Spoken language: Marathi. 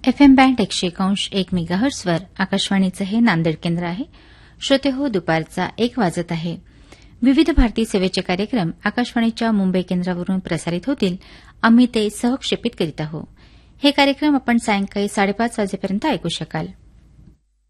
एफएम बँड 101.1 मेगाहर्ट्झवर आकाशवाणीचं हे नांदेड केंद्र आहे. श्रोते हो, दुपारचा 1 वाजत आहे. विविध भारती सेवेचे कार्यक्रम आकाशवाणीच्या मुंबई केंद्रावरून प्रसारित होतील. आम्ही ते सहक्षेपित करीत आहोत. हे कार्यक्रम आपण सायंकाळी 5:30 वाजेपर्यंत ऐकू शकाल.